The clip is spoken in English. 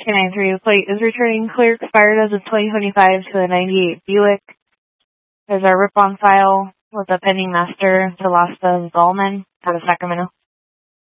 K93 plate is returning clear, expired as of 2025 to a 98 Buick. There's our rip on file with a pending master to Las Vegas Gallman out of Sacramento.